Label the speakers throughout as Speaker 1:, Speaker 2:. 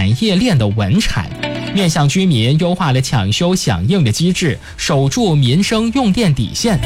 Speaker 1: 产业链的稳产，面向居民优化了抢修响应的机制，守住民生用电底线。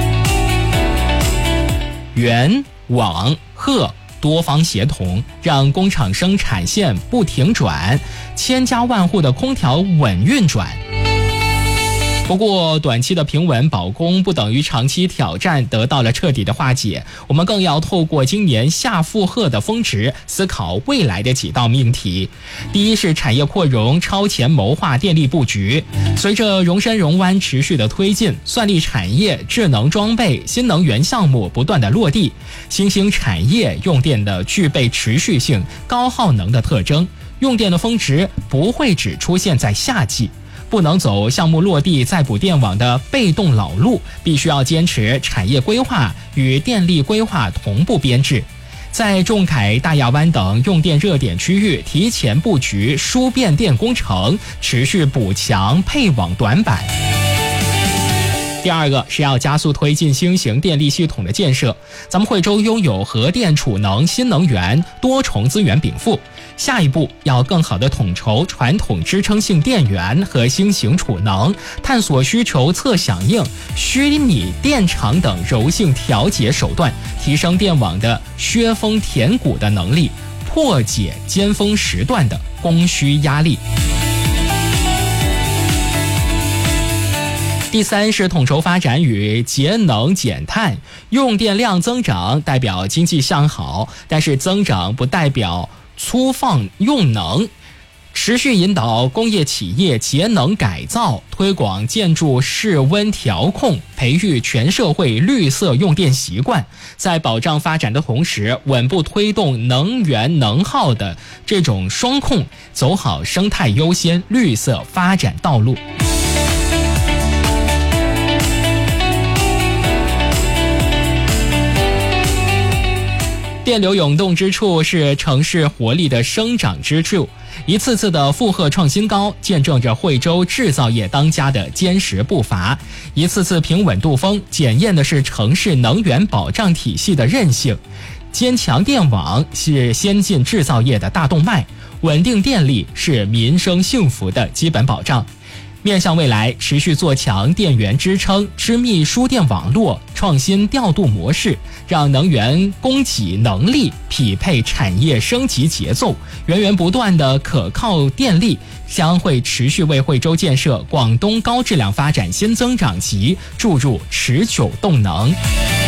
Speaker 1: 原、网、赫多方协同，让工厂生产线不停转，千家万户的空调稳运转。不过短期的平稳保供不等于长期挑战得到了彻底的化解，我们更要透过今年下负荷的峰值思考未来的几道命题。第一是产业扩容，超前谋划电力布局。随着融深融湾持续的推进，算力产业、智能装备、新能源项目不断的落地，新兴产业用电的具备持续性、高耗能的特征，用电的峰值不会只出现在夏季。不能走项目落地再补电网的被动老路，必须要坚持产业规划与电力规划同步编制，在仲恺、大亚湾等用电热点区域提前布局输变电工程，持续补强配网短板。第二个是要加速推进新型电力系统的建设，咱们惠州拥有核电、储能、新能源多重资源禀赋，下一步要更好地统筹传统支撑性电源和新型储能，探索需求侧响应、虚拟电场等柔性调节手段，提升电网的削峰填谷的能力，破解尖峰时段的供需压力。第三是统筹发展与节能减碳，用电量增长代表经济向好，但是增长不代表粗放用能，持续引导工业企业节能改造，推广建筑室温调控，培育全社会绿色用电习惯，在保障发展的同时，稳步推动能源能耗的这种双控，走好生态优先、绿色发展道路。电流涌动之处是城市活力的生长之处，一次次的负荷创新高，见证着惠州制造业当家的坚实步伐；一次次平稳度峰，检验的是城市能源保障体系的韧性。坚强电网是先进制造业的大动脉，稳定电力是民生幸福的基本保障。面向未来，持续做强电源支撑，织密输电网络，创新调度模式，让能源供给能力匹配产业升级节奏，源源不断的可靠电力将会持续为惠州建设广东高质量发展新增长极注入持久动能。